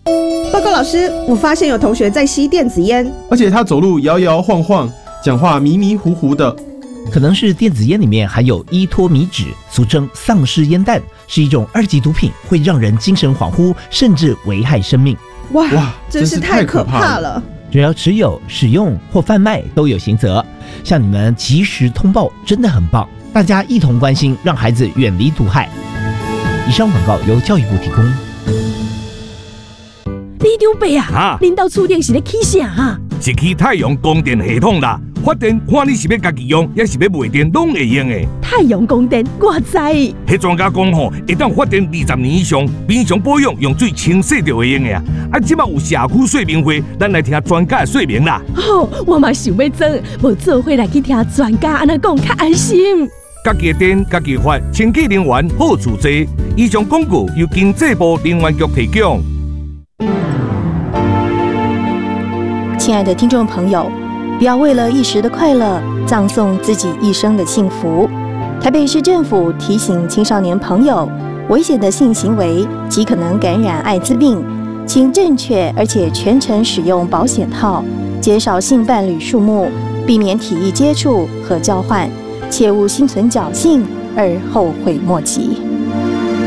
报告老师，我发现有同学在吸电子烟， 而且他走路摇摇晃晃，讲话迷迷糊糊的。 可能是电子烟里面含有依托米酯，俗称丧尸烟弹，是一种2级毒品，会让人精神恍惚，甚至危害生命。 哇，真是太可怕了！ 只要持有、使用或贩卖都有刑责。像你们及时通报真的很棒，大家一同关心，让孩子远离毒害。以上广告由教育部提供。 李长伯啊，恁兜厝顶是咧起啥啊？ 是起太阳光电系统啦。发电看你是要家己用，还是要卖电，拢会用的。 太阳光电，我知。 迄专家讲吼，会当发电20年以上，平常保养用水清洗就会用的啊。啊，即马有社区说明会，咱来听专家的说明啦。 哦，我嘛想要做，无做伙来去听专家安怎讲，较安心。 家己的电，家己发，清洁能源好处多。以上广告由经济部能源局提供。 亲爱的听众朋友，不要为了一时的快乐，葬送自己一生的幸福。台北市政府提醒青少年朋友，危险的性行为极可能感染艾滋病，请正确而且全程使用保险套，减少性伴侣数目，避免体液接触和交换，切勿心存侥幸而后悔莫及。